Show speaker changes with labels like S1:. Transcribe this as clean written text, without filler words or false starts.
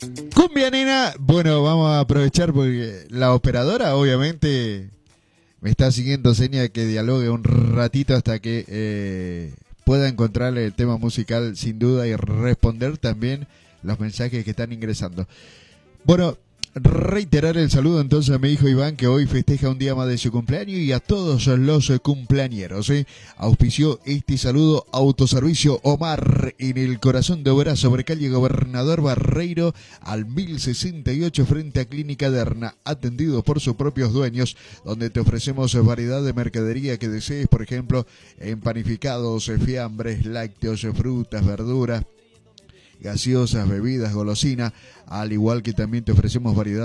S1: Cumbia, nena. Bueno, vamos a aprovechar porque la operadora obviamente me está siguiendo seña que dialogue un ratito hasta que pueda encontrar el tema musical sin duda y responder también los mensajes que están ingresando. Bueno, reiterar el saludo entonces a mi hijo Iván, que hoy festeja un día más de su cumpleaños, y a todos los cumpleañeros. Auspició este saludo Autoservicio Omar, en el corazón de Oberá, sobre calle Gobernador Barreiro al 1068 frente a Clínica Derna, atendido por sus propios dueños, donde te ofrecemos variedad de mercadería que desees, por ejemplo, empanificados, fiambres, lácteos, frutas, verduras, gaseosas, bebidas, golosinas, al igual que también te ofrecemos variedad